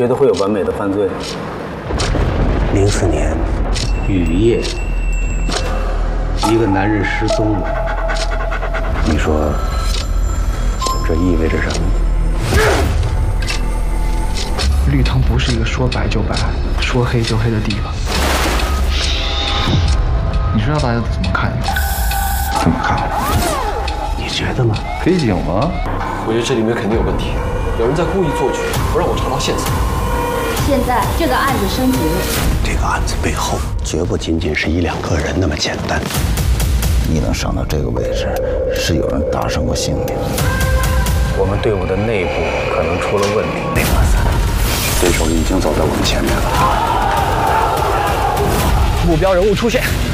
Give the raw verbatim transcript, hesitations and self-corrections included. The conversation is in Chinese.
觉得会有完美的犯罪？ 零四年雨夜，一个男人失踪了。你说这意味着什么？ 绿藤不是一个说白就白、说黑就黑的地方。你知道大家怎么看你？ 怎么看我？你觉得吗？ 黑警吗？ 我觉得这里面肯定有问题，有人在故意做局，不让我查到线索。 现在这个案子升级了， 这个案子背后绝不仅仅是一两个人那么简单。 你能上到这个位置，是有人搭上过性命。 我们队伍的内部可能出了问题。 那个三，对手已经走在我们前面了。 目标人物出现。